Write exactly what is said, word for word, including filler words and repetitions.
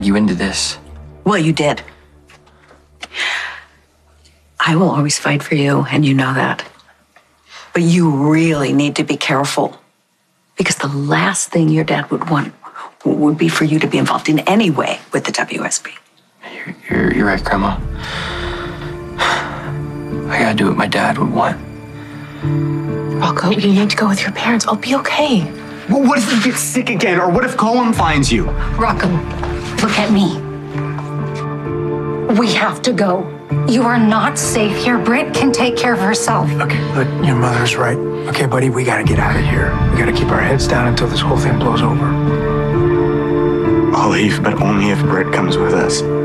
you into this. Well, you did. I will always fight for you, and you know that. But you really need to be careful, because the last thing your dad would want would be for you to be involved in any way with the W S B. You're, you're, you're right, Grandma. I gotta do what my dad would want. Rocco, you need to go with your parents. I'll be okay. Well, what if you get sick again? Or what if Colin finds you? Rocco, look at me. We have to go. You are not safe here. Britt can take care of herself. Okay, but your mother's right. Okay, buddy, we gotta get out of here. We gotta keep our heads down until this whole thing blows over. I'll leave, but only if Britt comes with us.